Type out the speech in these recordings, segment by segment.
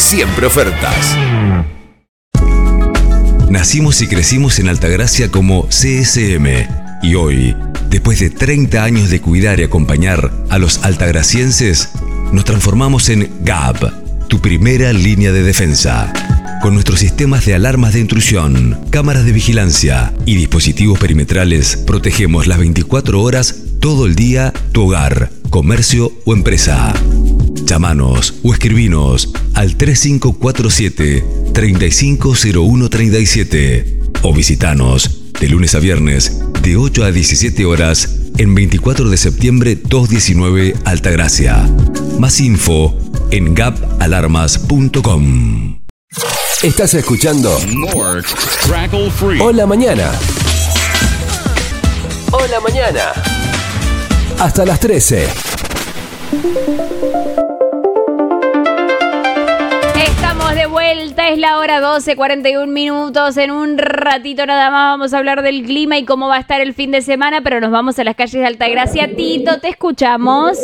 siempre ofertas. Nacimos y crecimos en Altagracia como CSM y hoy, después de 30 años de cuidar y acompañar a los altagracienses, nos transformamos en GAP, tu primera línea de defensa. Con nuestros sistemas de alarmas de intrusión, cámaras de vigilancia y dispositivos perimetrales, protegemos las 24 horas, todo el día, tu hogar, comercio o empresa. Llámanos o escribinos al 3547-350137 o visitanos de lunes a viernes de 8 a 17 horas en 24 de septiembre 219 Altagracia. Más info en gapalarmas.com. Estás escuchando Hola Mañana. Hola Mañana. Hasta las 13. Estamos de vuelta, es la hora 12:41. En un ratito nada más vamos a hablar del clima y cómo va a estar el fin de semana, pero nos vamos a las calles de Altagracia. Tito, te escuchamos.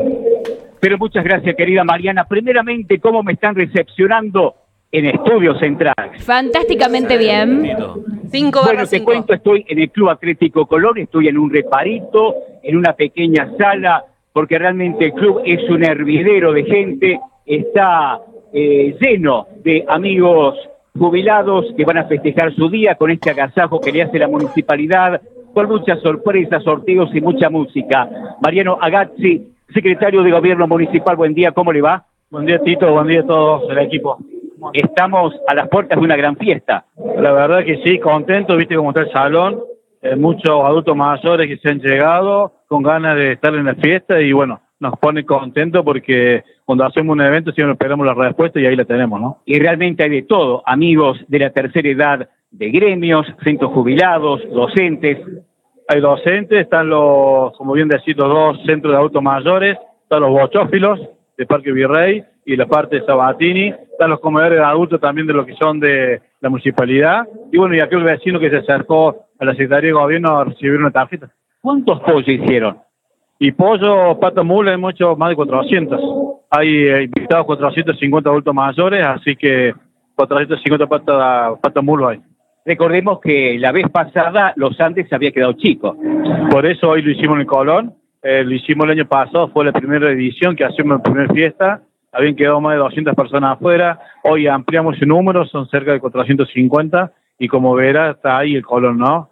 Pero muchas gracias, querida Mariana. Primeramente, ¿cómo me están recepcionando en Estudio Central? Fantásticamente bien. 5/5. Bueno, te cuento, estoy en el Club Atlético Colón, estoy en un reparito, en una pequeña sala, porque realmente el club es un hervidero de gente, está lleno de amigos jubilados que van a festejar su día con este agasajo que le hace la municipalidad, con muchas sorpresas, sorteos y mucha música. Mariano Agazzi, secretario de Gobierno Municipal, buen día, ¿cómo le va? Buen día, Tito, buen día a todos el equipo. Estamos a las puertas de una gran fiesta. La verdad que sí, contento, viste cómo está el salón, muchos adultos mayores que se han llegado con ganas de estar en la fiesta y bueno, nos pone contentos porque cuando hacemos un evento siempre esperamos la respuesta y ahí la tenemos, ¿no? Y realmente hay de todo, amigos de la tercera edad, de gremios, centros jubilados, docentes. Hay docentes, están los, como bien decís, los dos centros de adultos mayores, están los bochófilos de Parque Virrey y la parte de Sabatini, están los comedores de adultos también de lo que son de la municipalidad, y bueno, y aquel vecino que se acercó a la Secretaría de Gobierno a recibir una tarjeta. ¿Cuántos pollos hicieron? Y pollo, pata mula, hemos hecho más de 400. Hay invitados 450 adultos mayores, así que 450 pata mula hay. Recordemos que la vez pasada los Andes había quedado chico. Por eso hoy lo hicimos en el Colón, lo hicimos el año pasado, fue la primera edición que hacemos la primera fiesta, habían quedado más de 200 personas afuera, hoy ampliamos el número, son cerca de 450, y como verá, está ahí el Colón, ¿no?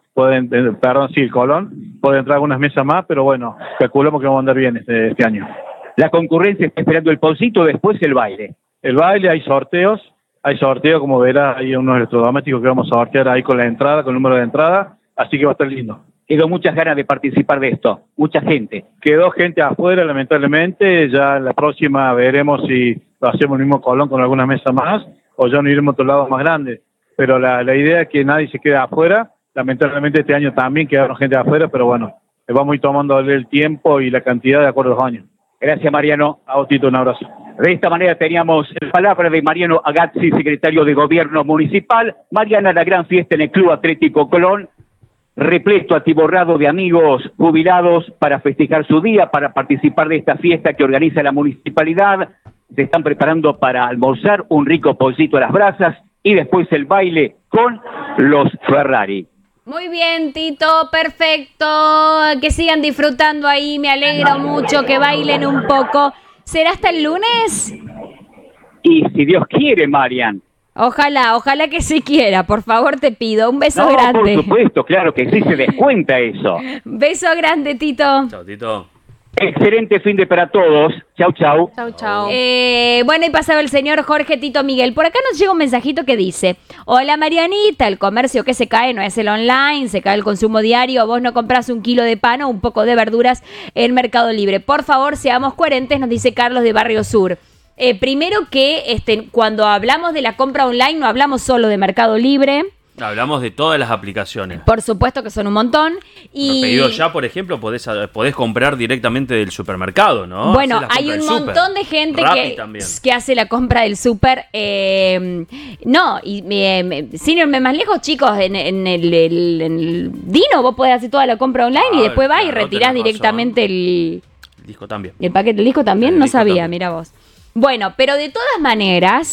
El Colón, puede entrar algunas mesas más, pero bueno, calculamos que vamos a andar bien este año. La concurrencia está esperando el poncito, después el baile. El baile, hay sorteos, como verá, hay unos electrodomésticos que vamos a sortear ahí con la entrada, con el número de entrada, así que va a estar lindo. Quedó muchas ganas de participar de esto, mucha gente. Quedó gente afuera, lamentablemente, ya la próxima veremos si lo hacemos el mismo Colón con algunas mesas más, o ya nos iremos a otro lado más grande, pero la idea es que nadie se quede afuera. Lamentablemente este año también quedaron gente afuera, pero bueno, vamos a ir tomando el tiempo y la cantidad de acuerdo a los años. Gracias, Mariano. A vos, Tito, un abrazo. De esta manera teníamos la palabra de Mariano Agazzi, secretario de Gobierno Municipal. Mariana, la gran fiesta en el Club Atlético Colón, repleto, atiborrado de amigos jubilados para festejar su día, para participar de esta fiesta que organiza la municipalidad. Se están preparando para almorzar un rico pollito a las brasas y después el baile con los Ferrari. Muy bien, Tito, perfecto. Que sigan disfrutando ahí, me alegro mucho, que bailen un poco. ¿Será hasta el lunes? Y si Dios quiere, Marian. Ojalá que sí quiera, por favor te pido. Un beso grande. Por supuesto, claro que sí, se descuenta eso. Beso grande, Tito. Chao, Tito. Excelente fin de para todos. Chau, chau. Chau. Bueno, y pasaba el señor Jorge Tito Miguel. Por acá nos llega un mensajito que dice: hola Marianita, el comercio que se cae no es el online, se cae el consumo diario. Vos no comprás un kilo de pan o un poco de verduras en Mercado Libre. Por favor, seamos coherentes, nos dice Carlos de Barrio Sur. Primero que cuando hablamos de la compra online no hablamos solo de Mercado Libre. Hablamos de todas las aplicaciones. Por supuesto que son un montón. Y Pedido Ya, por ejemplo, podés comprar directamente del supermercado, ¿no? Bueno, hay un montón de gente que hace la compra del súper. Sin irme más lejos, chicos, en el Dino vos podés hacer toda la compra online y después vas y retirás directamente el disco también. El paquete del disco también, no sabía, mira vos. Bueno, pero de todas maneras,